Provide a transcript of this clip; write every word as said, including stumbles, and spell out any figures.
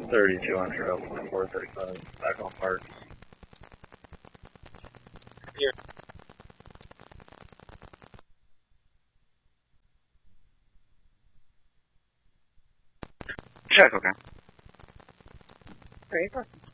thirty-two hundred up to four thirty-five, back on park. Here. Check, okay. Very good.